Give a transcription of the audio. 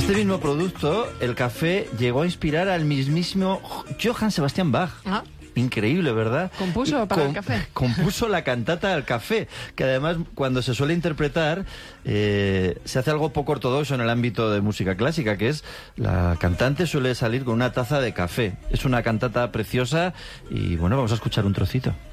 Este mismo producto, el café, llegó a inspirar al mismísimo Johann Sebastian Bach. Ah. Increíble, ¿verdad? Compuso para el café. Compuso la cantata del café, que además cuando se suele interpretar se hace algo poco ortodoxo en el ámbito de música clásica, que es la cantante suele salir con una taza de café. Es una cantata preciosa y bueno, vamos a escuchar un trocito.